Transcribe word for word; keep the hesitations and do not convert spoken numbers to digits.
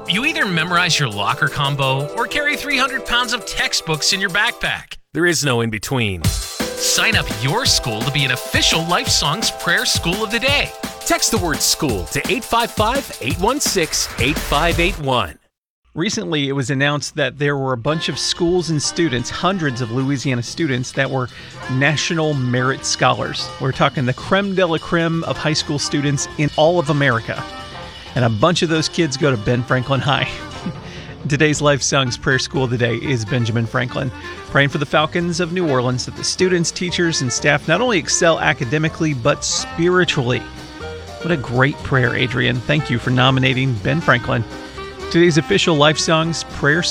You either memorize your locker combo or carry three hundred pounds of textbooks in your backpack. There is no in between. Sign up your school to be an official Life Songs Prayer School of the Day. Text the word school to eight five five, eight one six, eight five eight one. Recently, it was announced that there were a bunch of schools and students, hundreds of Louisiana students, that were National Merit Scholars. We're talking the creme de la creme of high school students in all of America. And a bunch of those kids go to Ben Franklin High. Today's Life Songs Prayer School of the Day is Benjamin Franklin, praying for the Falcons of New Orleans that the students, teachers, and staff not only excel academically, but spiritually. What a great prayer, Adrian. Thank you for nominating Ben Franklin. Today's official Life Songs Prayer